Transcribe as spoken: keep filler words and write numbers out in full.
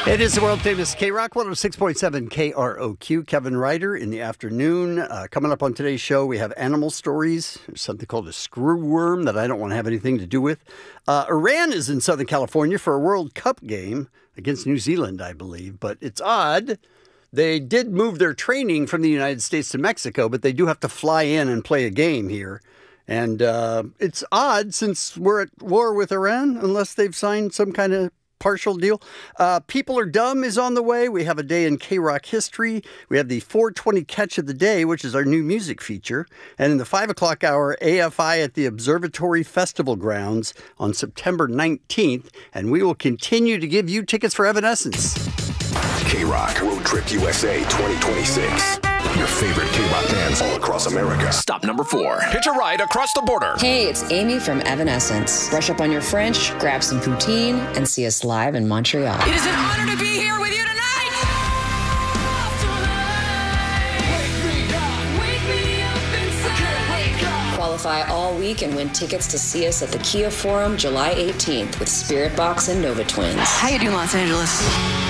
It is the world famous K-Rock one oh six point seven K R O Q. Kevin Ryder in the afternoon. Uh, coming up on today's show, we have animal stories. There's something called a screwworm that I don't want to have anything to do with. Uh, Iran is in Southern California for a World Cup game against New Zealand, I believe. But it's odd. They did move their training from the United States to Mexico, but they do have to fly in and play a game here. And uh, it's odd since we're at war with Iran, unless they've signed some kind of partial deal. Uh, People Are Dumb is on the way. We have a day in K-Rock history. We have the four twenty Catch of the Day, which is our new music feature. And in the five o'clock hour, A F I at the Observatory Festival Grounds on September nineteenth. And we will continue to give you tickets for Evanescence. K-Rock Road Trip U S A twenty twenty-six. Your favorite K-Rock bands all across America. Stop number four. Hitch a ride across the border. Hey, it's Amy from Evanescence. Brush up on your French, grab some poutine, and see us live in Montreal. It is an honor to be here with you tonight. Qualify all week and win tickets to see us at the Kia Forum July eighteenth with Spirit Box and Nova Twins. How you doing, Los Angeles?